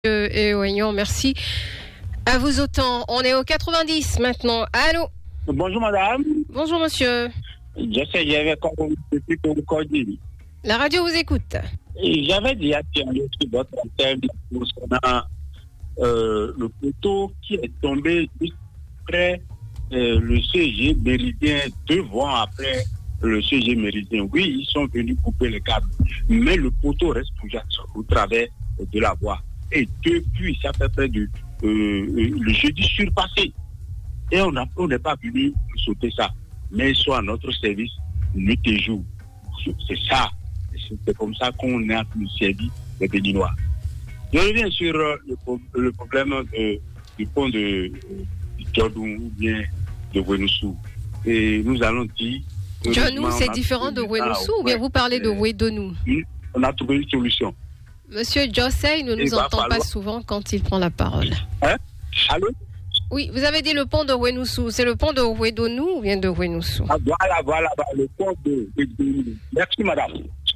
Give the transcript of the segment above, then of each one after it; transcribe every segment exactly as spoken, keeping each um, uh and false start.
Et Oignon, merci. À vous autant. On est au quatre-vingt-dix maintenant. Allô? Bonjour madame. Bonjour monsieur. Je sais, j'avais compris. La radio vous écoute. Et j'avais déjà tiré sur votre antenne concernant euh, le poteau qui est tombé juste après euh, le C G Méridien, deux mois après le C G Méridien. Oui, ils sont venus couper les câbles, mais le poteau reste toujours au travers de la voie. Et depuis, ça fait près de euh, le jeudi surpassé. Et on n'est pas venu sauter ça. Mais ils sont à notre service nuit et jour. C'est ça. C'est comme ça qu'on a servi les Béninois. Je reviens sur euh, le, le problème de, du pont de, de Djodou ou bien de Wenoussou. Et nous allons dire... Djodou, c'est différent de Wenoussou ou bien vous parlez de Wedonou? On a trouvé une solution. Monsieur Jossey ne nous entend pas souvent quand il prend la parole. Hein? Allô? Oui, vous avez dit le pont de Wenoussou. C'est le pont de Wedonou ou bien de Wenoussou? Ah, voilà, voilà, voilà, le pont de Wedonou. Merci, madame.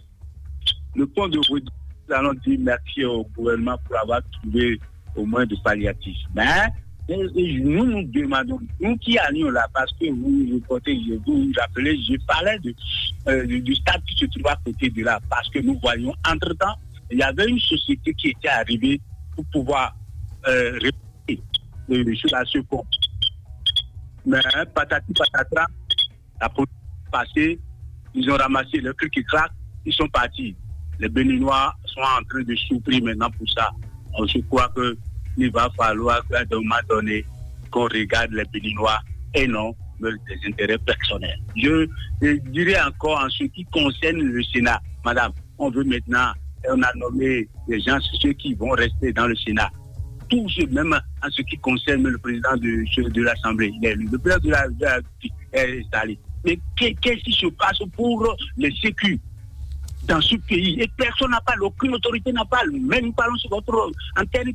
Le pont de Wedonou, nous allons dire merci au gouvernement pour avoir trouvé au moins de palliatifs. Mais et, et nous nous demandons, nous qui allions là, parce que vous reportez, je vous rappelez, je parlais de, euh, du, du stade qui se trouve à côté de là, parce que nous voyons, entre-temps, il y avait une société qui était arrivée pour pouvoir euh, répéter euh, sur la ce pont. Mais hein, patati patatra, la police est passée, ils ont ramassé le truc qui craque, ils sont partis. Les Béninois sont en train de souffrir maintenant pour ça. On se croit qu'il va falloir qu'à un moment donné qu'on regarde les Béninois et non des intérêts personnels. Je, je dirais encore en ce qui concerne le Sénat, madame, on veut maintenant... On a nommé les gens, ceux qui vont rester dans le Sénat. Tout ce, même en ce qui concerne le président de, de l'Assemblée. Le président de la, de la est installé. Mais qu'est-ce qui se passe pour les sécu dans ce pays? Et personne n'a parlé, aucune autorité n'a parlé. Même nous parlons sur votre antenne